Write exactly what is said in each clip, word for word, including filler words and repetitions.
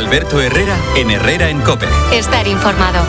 Alberto Herrera en Herrera en COPE. Estar informado.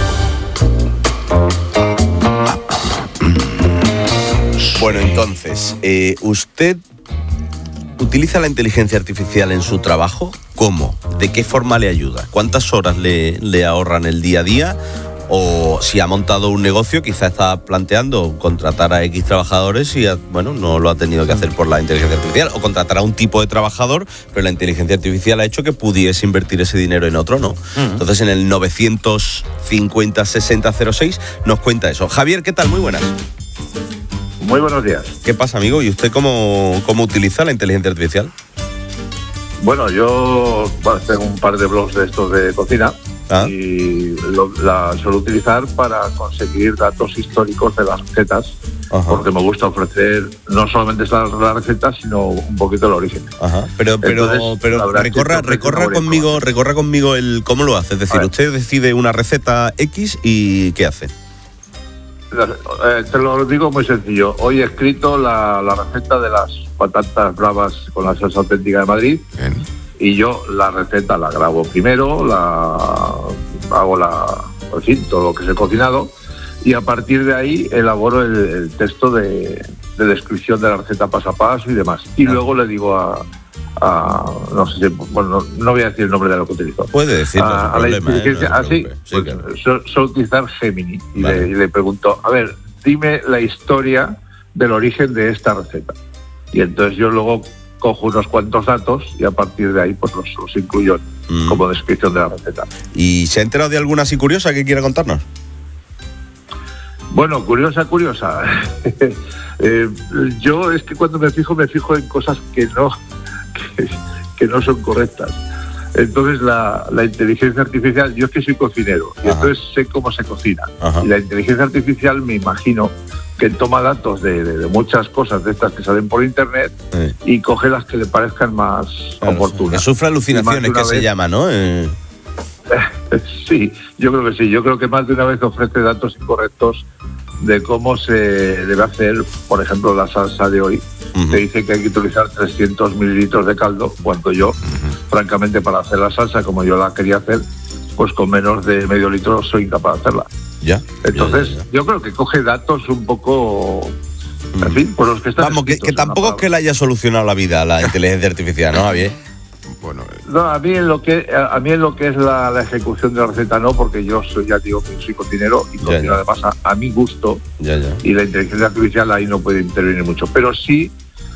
Bueno, entonces, eh, ¿usted utiliza la inteligencia artificial en su trabajo? ¿Cómo? ¿De qué forma le ayuda? ¿Cuántas horas le, le ahorran el día a día? O si ha montado un negocio, quizá está planteando contratar a X trabajadores y, ha, bueno, no lo ha tenido que hacer por la inteligencia artificial. O contratar a un tipo de trabajador, pero la inteligencia artificial ha hecho que pudiese invertir ese dinero en otro, ¿no? Uh-huh. Entonces, en el novecientos cincuenta sesenta cero seis nos cuenta eso. Javier, ¿qué tal? Muy buenas. Muy buenos días. ¿Qué pasa, amigo? ¿Y usted cómo, cómo utiliza la inteligencia artificial? Bueno, yo bueno, tengo un par de blogs de estos de cocina. ¿Ah? Y lo, la suelo utilizar para conseguir datos históricos de las recetas. Ajá. Porque me gusta ofrecer no solamente las, las recetas, sino un poquito el origen. Ajá. Pero, pero, Entonces, pero recorra, recorra conmigo, recorra conmigo el cómo lo hace. Es decir, usted decide una receta X y ¿qué hace? Eh, te lo digo muy sencillo. Hoy he escrito la, la receta de las patatas bravas con la salsa auténtica de Madrid. Bien. Y yo la receta la grabo primero, la hago la, en fin, todo lo que se ha cocinado, y a partir de ahí elaboro el, el texto de, de descripción de la receta paso a paso y demás. Y ah. luego le digo a, a no sé si, bueno, no, no voy a decir el nombre de lo que utilizo. Puede decirlo, a, a problema, la inteligencia, ¿eh? No así, sí, pues, claro. suelo so utilizar Gemini y, vale. le, y le pregunto, a ver, dime la historia del origen de esta receta. Y entonces yo luego cojo unos cuantos datos y a partir de ahí pues los, los incluyo mm. como descripción de la receta. ¿Y se ha enterado de alguna así curiosa que quiera contarnos? Bueno, curiosa, curiosa. eh, yo es que cuando me fijo, me fijo en cosas que no, que, que no son correctas. Entonces la, la inteligencia artificial, yo es que soy cocinero, y Ajá. entonces sé cómo se cocina. Ajá. Y la inteligencia artificial me imagino que toma datos de, de, de muchas cosas de estas que salen por internet sí. y coge las que le parezcan más claro, oportunas. Que sufra alucinaciones, que vez, se llama, ¿no? Eh... sí, yo creo que sí. Yo creo que más de una vez ofrece datos incorrectos de cómo se debe hacer, por ejemplo, la salsa de hoy. Uh-huh. Te dice que hay que utilizar trescientos mililitros de caldo, cuando yo, uh-huh. francamente, para hacer la salsa como yo la quería hacer, pues con menos de medio litro soy incapaz de hacerla. Ya. Entonces, ya, ya, ya. yo creo que coge datos un poco... En fin, por los que están... Vamos, que, que tampoco es que le haya solucionado la vida a la inteligencia artificial, ¿no, Javier? Bueno, no, a mí en lo que a mí en lo que es la, la ejecución de la receta no, porque yo soy, ya digo que soy cocinero y cocino además a, a mi gusto, ya, ya. y la inteligencia artificial ahí no puede intervenir mucho, pero sí